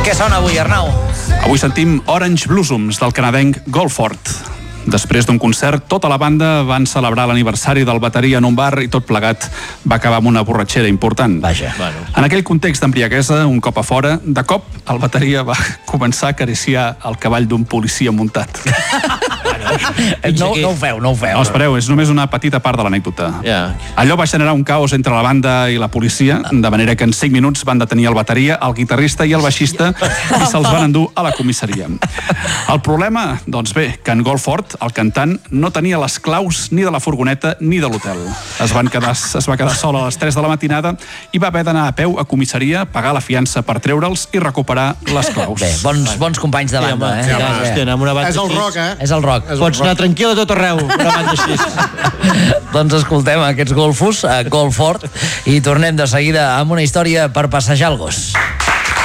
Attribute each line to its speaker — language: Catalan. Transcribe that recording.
Speaker 1: Què sona avui, Arnau?
Speaker 2: Avui sentim Orange Blossoms del canadenc Goldford. Després d'un concert, tota la banda van celebrar l'aniversari del bateria en un bar i tot plegat va acabar amb una borratxera important.
Speaker 1: Vaja.
Speaker 2: En aquell context d'embriaguesa, un cop a fora, de cop el bateria va començar a acariciar el cavall d'un policia muntat.
Speaker 1: No ho feu.
Speaker 2: No, espereu, és només una petita part de l'anècdota. Allò va generar un caos entre la banda i la policia, de manera que en 5 minuts van detenir el bateria, el guitarrista i el baixista i se'ls van endur a la comissaria. El problema, doncs bé, que en Goldford, el cantant, no tenia les claus ni de la furgoneta ni de l'hotel. Es va quedar sol a les 3 de la matinada i va haver d'anar a peu a comissaria, pagar la fiança per treure'ls i recuperar les claus.
Speaker 1: Bé, bons companys de banda,
Speaker 3: És el rock,
Speaker 1: És el rock.
Speaker 3: Pots anar tranquil a tot arreu, una banda així.
Speaker 1: Doncs escoltem aquests golfos a Goldford i tornem de seguida amb una història per passejar el gos.